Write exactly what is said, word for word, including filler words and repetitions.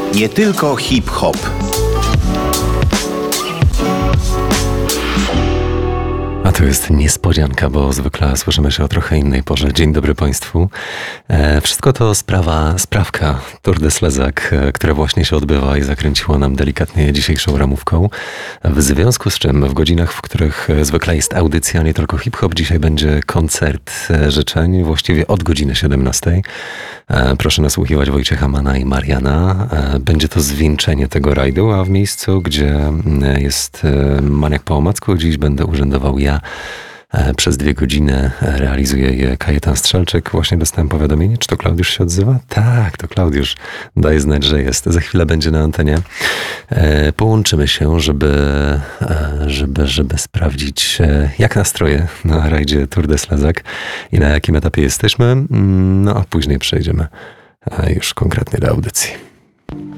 Nie tylko hip-hop. A to jest niespodzianka, bo zwykle słyszymy się o trochę innej porze. Dzień dobry Państwu. E, wszystko to sprawa, sprawka Tour de Slezak, e, która właśnie się odbywa i zakręciła nam delikatnie dzisiejszą ramówką. W związku z czym w godzinach, w których zwykle jest audycja Nie tylko hip-hop, dzisiaj będzie koncert e, życzeń, właściwie od godziny siedemnastej. E, proszę nasłuchiwać Wojciecha Mana i Mariana. E, będzie to zwieńczenie tego rajdu, a w miejscu, gdzie e, jest e, Maniak po omacku, dziś będę urzędował ja. Przez dwie godziny realizuje je Kajetan Strzelczyk. Właśnie dostałem powiadomienie. Czy to Klaudiusz się odzywa? Tak, to Klaudiusz. Daje znać, że jest. Za chwilę będzie na antenie. Połączymy się, żeby, żeby, żeby sprawdzić, jak nastroje na rajdzie Tour de Slezak i na jakim etapie jesteśmy. No a później przejdziemy już konkretnie do audycji.